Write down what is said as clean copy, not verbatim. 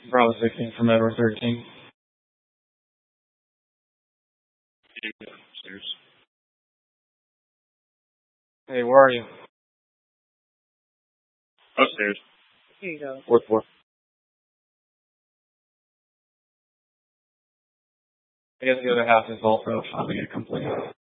Bravo 16 from Edward 13. Upstairs. Hey, where are you? Upstairs. Here you go. Fourth floor. I guess the other half is also finally complete.